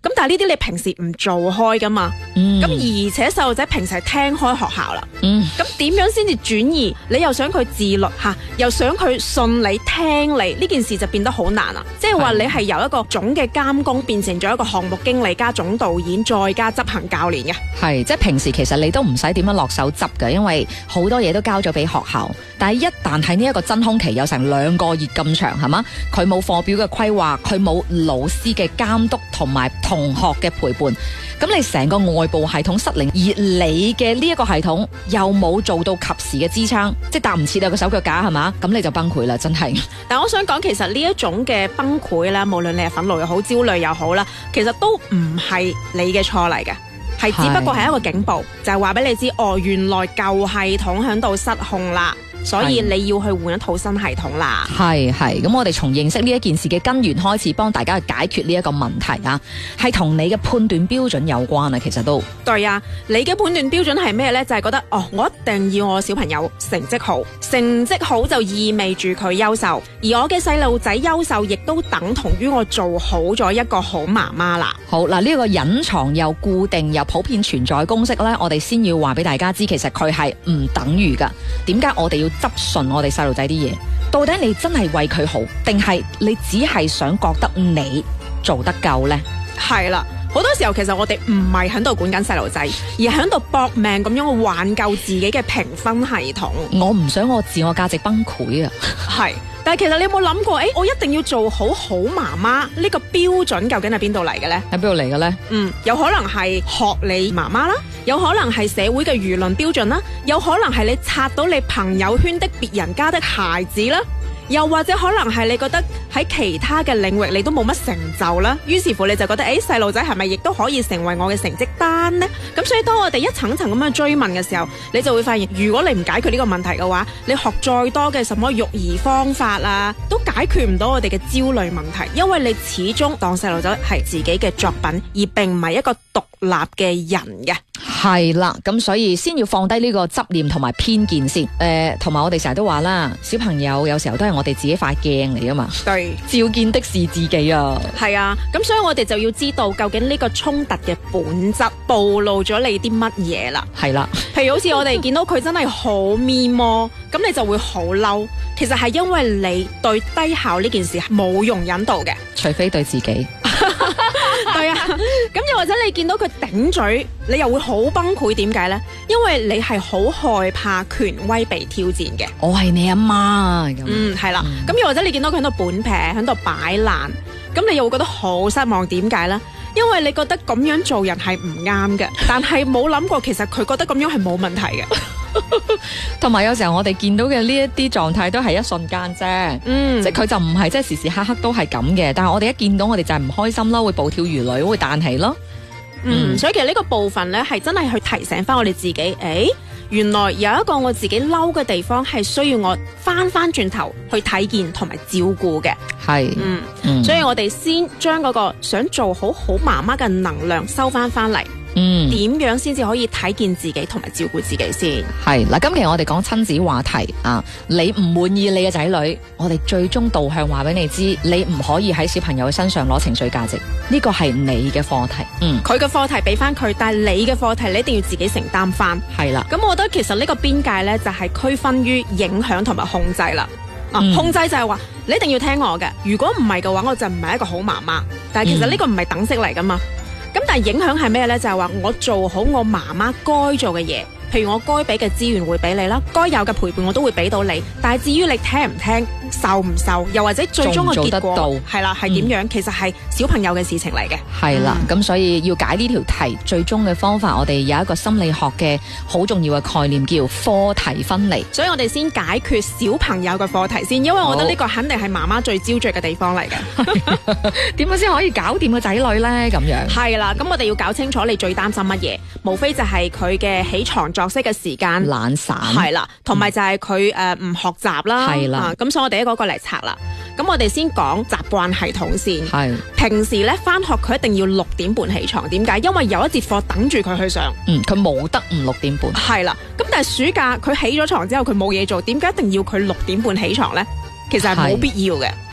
咁但係呢啲你平時唔做開噶嘛，咁而且細路仔平時係聽開學校啦，咁點樣先至轉移？你又想佢自律吓，又想佢信你聽你，呢件事就變得好難啦。即係話你係由一個總嘅監工變成咗一個項目經理加總導演再加執行教練嘅。 係，即係平時其實你都唔使點樣落手執嘅，因為好多嘢都交咗俾學校。但係一旦喺呢一個真空期有成2個月咁長，係嘛？佢冇課表嘅規劃，佢冇老師嘅監督同埋同學嘅陪伴，咁你成個外部系統失靈，而你嘅呢一個系統又冇做到及時嘅支撐，即係搭唔切啊個手腳架，係嘛？咁你就崩潰啦，真係。 但我想講，其實呢一種嘅崩潰啦，無論你係憤怒又好，焦慮又好啦，其實都唔係你嘅錯嚟嘅。係只不過係一個警報，就係話俾你知，原來舊系統喺度失控啦。所以你要去換一套新系統啦。 係，咁我哋從認識呢一件事嘅根源開始，幫大家去解決呢一個問題啊，係同你嘅判斷標準有關啊，其實都對啊。你嘅判斷標準係咩呢？就係覺得我一定要我小朋友成績好，成績好就意味住佢優秀，而我嘅細路仔優秀，亦都等同於我做好咗一個好媽媽啦。 好嗱，呢個隱藏又固定又普遍存在公式呢，我哋先要話俾大家知，其實佢係唔等於噶。點解我哋要執順我哋細路仔啲嘢？到底你真係為佢好，定係你只係想覺得你做得夠呢？ 係啦，好多時候其實我哋唔係喺度管緊細路仔，而係喺度搏命咁樣去挽救自己嘅評分系統。 我唔想我自我價值崩潰啊！ 係，但係其實你有冇諗過？我一定要做好好媽媽呢個標準究竟係邊度嚟嘅呢？ 喺邊度嚟嘅呢？ 有可能係學你媽媽啦，有可能係社會嘅輿論標準啦，有可能係你刷到你朋友圈的別人家的孩子啦。又或者可能係你覺得喺其他嘅領域你都冇乜成就啦，於是乎你就覺得細路仔係咪亦都可以成為我嘅成績單呢？咁所以當我哋一層層咁樣追問嘅時候，你就會發現，如果你唔解決呢個問題嘅話，你學再多嘅什麼育兒方法啊，都解決唔到我哋嘅焦慮問題，因為你始終當細路仔係自己嘅作品，而並唔係一個獨立嘅人嘅。 係啦，咁所以先要放低呢個執念同埋偏見先。同埋我哋成日都話啦，小朋友有時候都係我哋自己塊鏡嚟噶嘛。對，照見的是自己啊。係啊， 咁所以我哋就要知道究竟呢個衝突嘅本質暴露咗你啲乜嘢啦。 係啦， 譬如好似我哋見到佢真係好咪魔，咁你就會好嬲。其實係因為你對低效呢件事冇容忍度嘅， 除非對自己。 對啊，咁又或者你見到佢頂嘴，你又會好崩潰，點解呢？因為你係好害怕權威被挑戰嘅。 我係你阿媽咁。 係啦。咁又或者你見到佢喺度本劈，喺度擺爛，咁你又會覺得好失望，點解呢？因為你覺得咁樣做人係唔啱嘅，但係冇諗過其實佢覺得咁樣係冇問題嘅。 同埋有時候我哋見到嘅呢一啲狀態都係一瞬間啫，即係佢就唔係即係時時刻刻都係咁嘅，但係我哋一見到我哋就係唔開心啦，會暴跳如雷，會彈起咯。 所以其實呢個部分呢，係真係去提醒翻我哋自己，原來有一個我自己嬲嘅地方係需要我翻轉頭去睇見同埋照顧嘅。係，所以我哋先將嗰個想做好媽媽嘅能量收翻嚟。點樣先至可以睇見自己同埋照顧自己先？係嗱， 今期我哋講親子話題啊，你唔滿意你嘅仔女，我哋最終導向話俾你知，你唔可以喺小朋友身上攞情緒價值，呢個係你嘅課題。 佢嘅課題俾翻佢，但係你嘅課題你一定要自己承擔翻。係啦，咁我覺得其實呢個邊界呢，就係區分於影響同埋控制啦。控制就係話你一定要聽我嘅，如果唔係嘅話，我就唔係一個好媽媽。但係其實呢個唔係等式嚟噶嘛。咁但係影響係咩呢？就係話我做好我媽媽該做嘅嘢，譬如我該俾嘅資源會俾你啦，該有嘅陪伴我都會俾到你。但係至於你聽唔聽、受唔受，又或者最終嘅結果係啦係點樣，其實係小朋友嘅事情嚟嘅。係啦， 咁所以要解呢條題最終嘅方法，我哋有一個心理學嘅好重要嘅概念叫課題分離。 所以我哋先解決小朋友嘅課題先，因為我覺得呢個肯定係媽媽最焦灼嘅地方嚟嘅。 點樣先可以搞掂個仔女呢？咁樣係啦，咁我哋要搞清楚你最擔心乜嘢，無非就係佢嘅起床作息嘅時間懶散， 係啦，同埋就係佢唔學習啦，係啦。咁所以我哋一個一個嚟拆啦。咁我哋先講習慣系統先。係平時咧返學佢一定要6點半起床，點解？因為有一節課等住佢去上。 佢冇得唔6點半。 係啦，咁但係暑假佢起咗床之後佢冇嘢做，點解一定要佢6點半起床咧？其實係冇必要嘅。係。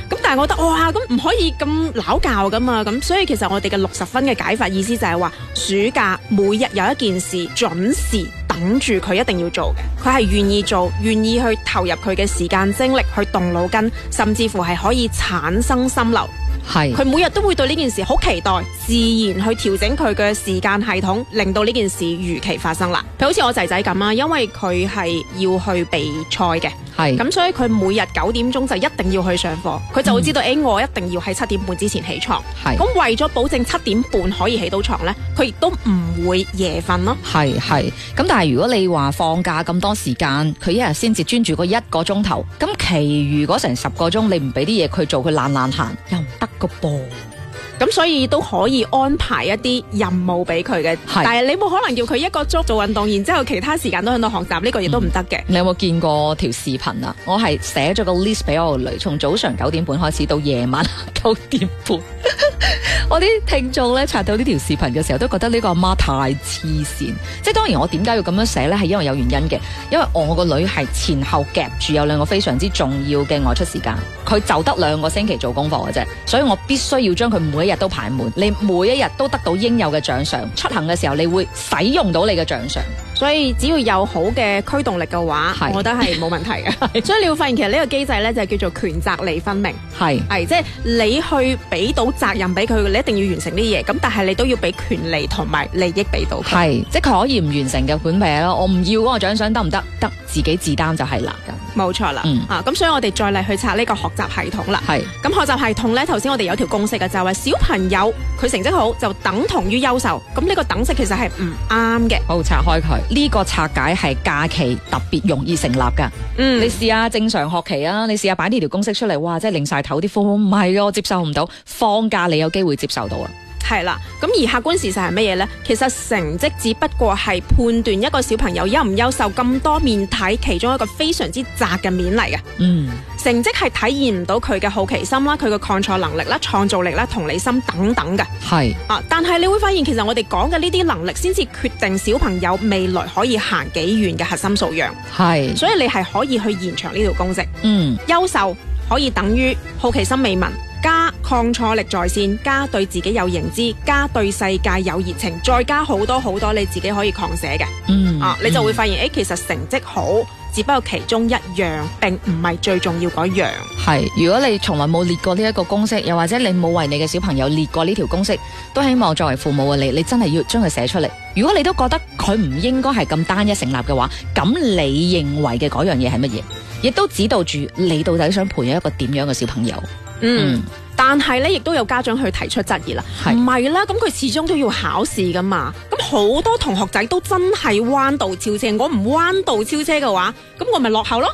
咁但係我覺得哇，咁唔可以咁撈教噶嘛，咁所以其實我哋嘅60分嘅解法意思就係話，暑假每日有一件事準時等住佢一定要做嘅，佢係願意做，願意去投入佢嘅時間精力去動腦筋，甚至乎係可以產生心流。 係佢每日都會對呢件事好期待，自然去調整佢嘅時間系統，令到呢件事如期發生啦。譬如好似我仔仔咁啊，因為佢係要去備賽嘅， 係咁所以佢每日9點鐘就一定要去上課，佢就會知道我一定要喺7點半之前起床。 係咁為咗保證7點半可以起到床呢，佢亦都唔會夜瞓咯。 係咁，但係如果你話放假咁多時間，佢一日先至專注嗰1個鐘頭，咁其餘嗰成10個鐘，你唔俾啲嘢佢做，佢懶閒又唔得個噃。 咁所以都可以安排一啲任務俾佢嘅，但係你冇可能叫佢1個鐘做運動，然之後其他時間都喺度學習，呢個亦都唔得嘅。 你有冇見過條視頻啊？我係寫咗個 list 俾我個女，從早上9點半開始到夜晚9點半。我啲聽眾咧刷到呢條視頻嘅時候，都覺得呢個阿媽太黐線。即係當然，我點解要咁樣寫呢？係因為有原因嘅。因為我個女係前後夾住有2個非常之重要嘅外出時間，佢就得2個星期做功課嘅啫，所以我必須要將佢每一日都排滿，你每一日都得到應有嘅獎賞。出行嘅時候，你會使用到你嘅獎賞。 所以只要有好嘅驅動力嘅話，我覺得係冇問題嘅。所以你會發現其實呢個機制咧就叫做權責利分明，係即係你去俾到責任俾佢，你一定要完成啲嘢。咁但係你都要俾權利同埋利益俾到佢，係即係佢可以唔完成嘅管理咯。我唔要嗰個獎賞得唔得？得，自己自擔就係啦。 冇錯啦。咁所以我哋再嚟去拆呢個學習系統啦。係咁學習系統咧，頭先我哋有條公式嘅，就係話小朋友佢成績好就等同於優秀。咁呢個等式其實係唔啱嘅。 好，拆開佢。呢個拆解係假期特別容易成立噶。你試下正常學期啊，你試下擺呢條公式出嚟，哇，真係擰晒頭啲父母唔係啊，我接受唔到。放假你有機會接受到啊。 係啦，咁而客觀事實係乜嘢呢？其實成績只不過係判斷一個小朋友優唔優秀咁多面睇其中一個非常之窄嘅面嚟嘅。成績係體現唔到佢嘅好奇心啦，佢嘅抗挫能力啦、創造力啦、同理心等等嘅。係但係你會發現，其實我哋講嘅呢啲能力，先至決定小朋友未來可以行幾遠嘅核心素養。係，所以你係可以去延長呢條公式。優秀可以等於好奇心未泯，加抗挫力在線，加對自己有認知，加對世界有熱情，再加好多好多你自己可以擴寫嘅。你就會發現，其實成績好只不過其中一樣，並唔係最重要嗰樣。係，如果你從來冇列過呢一個公式，又或者你冇為你嘅小朋友列過呢條公式，都希望作為父母嘅你真係要將佢寫出嚟。如果你都覺得佢唔應該係咁單一成立嘅話，咁你認為嘅嗰樣嘢係乜嘢？亦都指導住你到底想培養一個點樣嘅小朋友。但係咧，亦都有家長去提出質疑啦。唔係啦，咁佢始終都要考試噶嘛。咁好多同學仔都真係彎道超車，我唔彎道超車嘅話，咁我咪落後咯。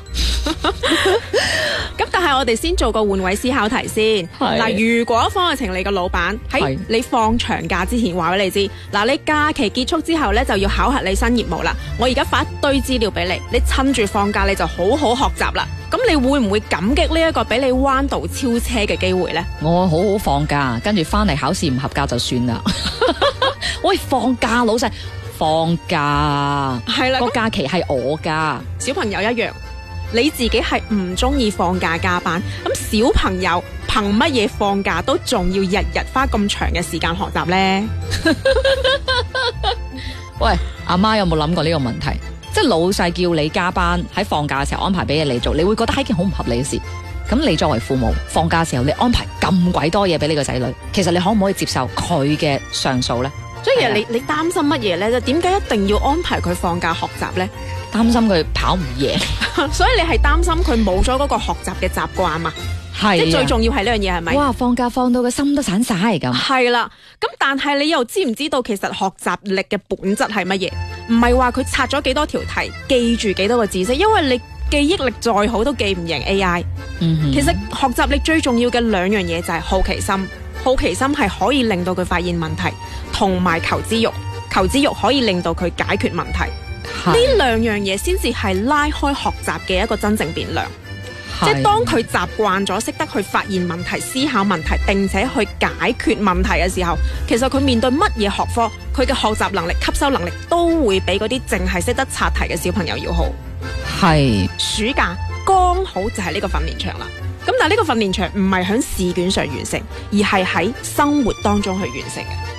咁但係我哋先做個換位思考題先。嗱，如果方愛晴你個老闆喺你放長假之前話俾你知，嗱，你假期結束之後咧就要考核你新業務啦。我而家發一堆資料俾你，你趁住放假你就好好學習啦。咁你會唔會感激呢一個俾你彎道超車嘅機會呢？我好好放假，跟住翻嚟考試唔合格就算啦。喂，放假老細，放假係啦，個假期係我噶。小朋友一樣，你自己係唔中意放假加班，咁小朋友憑乜嘢放假都仲要日日花咁長嘅時間學習呢？喂，阿媽有冇諗過呢個問題？即係老細叫你加班喺放假嘅時候安排俾你做，你會覺得係件好唔合理嘅事。咁你作為父母，放假嘅時候你安排咁鬼多嘢俾你個仔女，其實你可唔可以接受佢嘅上訴呢？所以你擔心乜嘢呢？點解一定要安排佢放假學習呢？擔心佢跑唔贏，所以你係擔心佢冇咗嗰個學習嘅習慣嘛？係，即係最重要係呢樣嘢係咪？哇！放假放到個心都散晒咁。係啦，咁但係你又知唔知道其實學習力嘅本質係乜嘢？唔係話佢拆咗幾多條題，記住幾多個知識，因為你記憶力再好都記唔贏 AI。其實學習力最重要嘅2樣嘢就係好奇心，好奇心係可以令到佢發現問題，同埋求知欲，求知欲可以令到佢解決問題。呢2樣嘢先至係拉開學習嘅一個真正變量。即係當佢習慣咗識得去發現問題、思考問題，並且去解決問題嘅時候，其實佢面對乜嘢學科，佢嘅學習能力、吸收能力都會比嗰啲淨係識得刷題嘅小朋友要好。係，暑假剛好就係呢個訓練場啦。咁咁但係呢個訓練場唔係喺試卷上完成，而係喺生活當中去完成嘅。